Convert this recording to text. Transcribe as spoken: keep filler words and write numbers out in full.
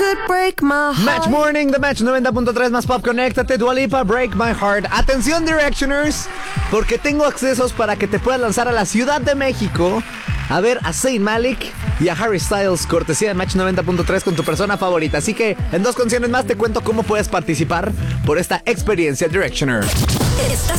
break my heart. Match Morning, The Match noventa punto tres más Pop, conéctate, Dua Lipa, Break My Heart. Atención, Directioners, porque tengo accesos para que te puedas lanzar a la Ciudad de México a ver a Zayn Malik y a Harry Styles, cortesía de Match noventa punto tres con tu persona favorita. Así que en dos canciones más te cuento cómo puedes participar por esta experiencia, Directioner. Estás